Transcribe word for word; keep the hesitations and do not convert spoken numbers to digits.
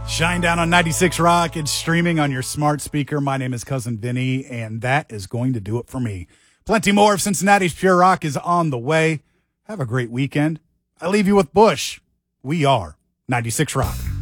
Shine down on ninety-six Rock. It's streaming on your smart speaker. My name is Cousin Vinny, and that is going to do it for me. Plenty more of Cincinnati's Pure Rock is on the way. Have a great weekend. I leave you with Bush. We are ninety-six Rock.